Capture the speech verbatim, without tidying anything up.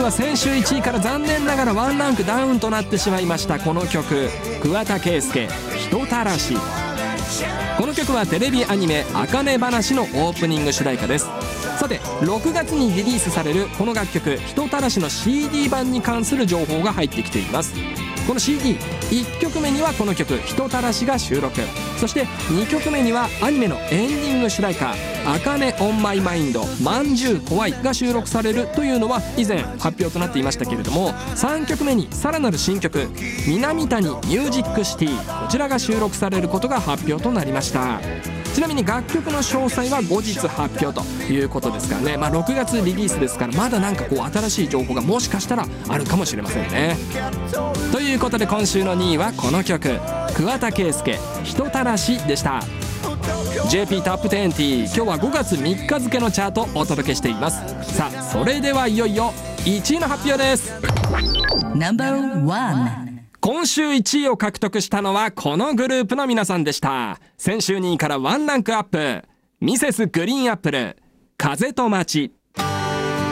は先週いちいから残念ながらワンランクダウンとなってしまいましたこの曲、桑田佳祐、人たらし。この曲はテレビアニメ「あかね話」のオープニング主題歌です。さてろくがつにリリースされるこの楽曲「人たらし」の シーディー 版に関する情報が入ってきています。この シーディーいっきょくめにはこの曲「人たらし」が収録、そしてにきょくめにはアニメのエンディング主題歌「あかねオンマイマインドまんじゅう怖い」が収録されるというのは以前発表となっていましたけれども、さんきょくめにさらなる新曲「南谷ミュージックシティ」、こちらが収録されることが発表となりました。ちなみに楽曲の詳細は後日発表ということですからね、まあ、ろくがつリリースですからまだなんかこう新しい情報がもしかしたらあるかもしれませんね。ということで今週のにいはこの曲、桑田佳祐、人たらしでした。 ジェーピー トップにじゅう、今日はごがつみっか付のチャートをお届けしています。さあそれではいよいよいちいの発表です。 ナンバーワン、 今週いちいを獲得したのはこのグループの皆さんでした。先週にいからワンランクアップ、ミセスグリーンアップル、風と街。